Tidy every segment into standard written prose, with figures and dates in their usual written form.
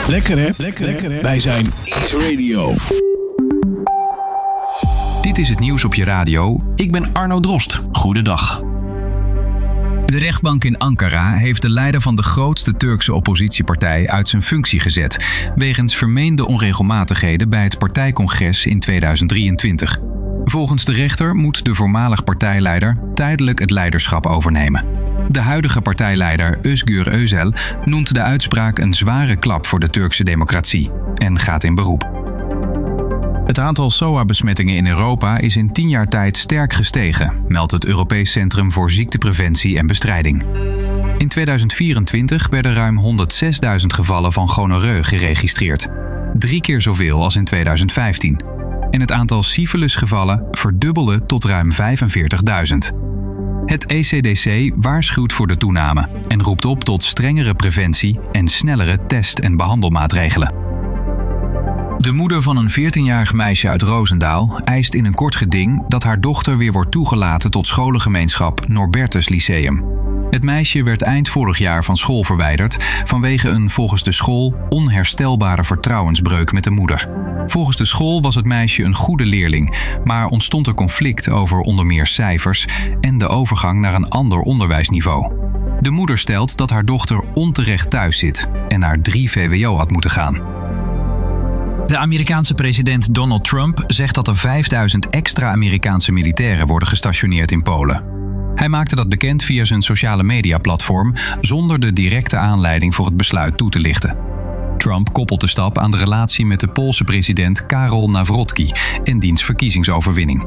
Lekker hè? Lekker hè? Wij zijn Ease Radio. Dit is het nieuws op je radio. Ik ben Arno Drost. Goedendag. De rechtbank in Ankara heeft de leider van de grootste Turkse oppositiepartij uit zijn functie gezet, wegens vermeende onregelmatigheden bij het partijcongres in 2023. Volgens de rechter moet de voormalig partijleider tijdelijk het leiderschap overnemen. De huidige partijleider Özgür Özel noemt de uitspraak een zware klap voor de Turkse democratie en gaat in beroep. Het aantal SOA-besmettingen in Europa is in 10 jaar tijd sterk gestegen, meldt het Europees Centrum voor Ziektepreventie en Bestrijding. In 2024 werden ruim 106.000 gevallen van gonorreu geregistreerd. 3 keer zoveel als in 2015. En het aantal syfilisgevallen verdubbelde tot ruim 45.000. Het ECDC waarschuwt voor de toename en roept op tot strengere preventie en snellere test- en behandelmaatregelen. De moeder van een 14-jarig meisje uit Roosendaal eist in een kort geding dat haar dochter weer wordt toegelaten tot scholengemeenschap Norbertus Lyceum. Het meisje werd eind vorig jaar van school verwijderd vanwege een volgens de school onherstelbare vertrouwensbreuk met de moeder. Volgens de school was het meisje een goede leerling, maar ontstond er conflict over onder meer cijfers en de overgang naar een ander onderwijsniveau. De moeder stelt dat haar dochter onterecht thuis zit en naar 3 VWO had moeten gaan. De Amerikaanse president Donald Trump zegt dat er 5000 extra Amerikaanse militairen worden gestationeerd in Polen. Hij maakte dat bekend via zijn sociale mediaplatform zonder de directe aanleiding voor het besluit toe te lichten. Trump koppelt de stap aan de relatie met de Poolse president Karol Nawrocki en diens verkiezingsoverwinning.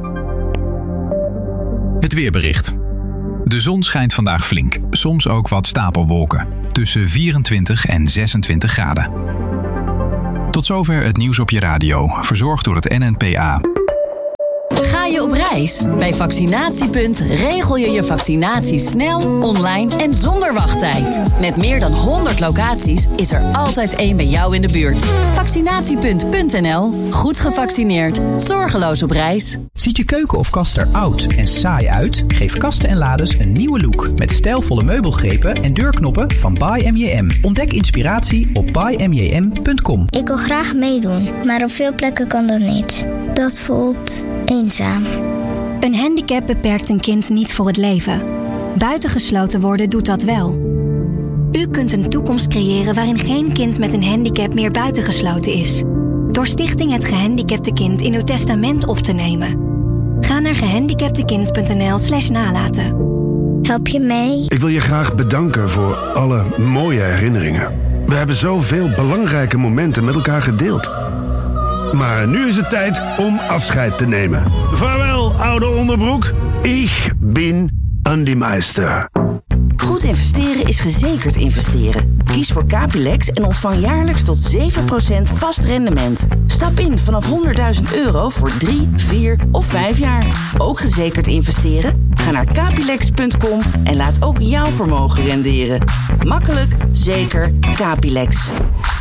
Het weerbericht. De zon schijnt vandaag flink, soms ook wat stapelwolken, tussen 24 en 26 graden. Tot zover het nieuws op je radio, verzorgd door het NNPA. Ga je op reis? Bij Vaccinatiepunt regel je je vaccinatie snel, online en zonder wachttijd. Met meer dan 100 locaties is er altijd één bij jou in de buurt. Vaccinatiepunt.nl. Goed gevaccineerd. Zorgeloos op reis. Ziet je keuken of kast er oud en saai uit? Geef kasten en lades een nieuwe look met stijlvolle meubelgrepen en deurknoppen van By MJM. Ontdek inspiratie op bymjm.com. Ik wil graag meedoen, maar op veel plekken kan dat niet. Dat voelt eenzaam. Een handicap beperkt een kind niet voor het leven. Buitengesloten worden doet dat wel. U kunt een toekomst creëren waarin geen kind met een handicap meer buitengesloten is. Door Stichting Het Gehandicapte Kind in uw testament op te nemen. Ga naar gehandicaptekind.nl/nalaten. Help je mee? Ik wil je graag bedanken voor alle mooie herinneringen. We hebben zoveel belangrijke momenten met elkaar gedeeld. Maar nu is het tijd om afscheid te nemen. Vaarwel, oude onderbroek. Ik ben Andy Meister. Goed investeren is gezekerd investeren. Kies voor Capilex en ontvang jaarlijks tot 7% vast rendement. Stap in vanaf €100.000 voor 3, 4 of 5 jaar. Ook gezekerd investeren? Ga naar capilex.com en laat ook jouw vermogen renderen. Makkelijk, zeker, Capilex.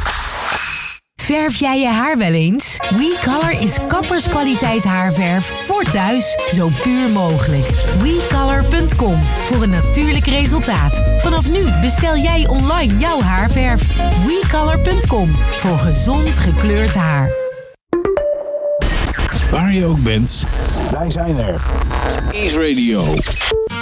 Verf jij je haar wel eens? WeColor is kapperskwaliteit haarverf voor thuis, zo puur mogelijk. WeColor.com voor een natuurlijk resultaat. Vanaf nu bestel jij online jouw haarverf. WeColor.com voor gezond gekleurd haar. Waar je ook bent, wij zijn er. Ease Radio.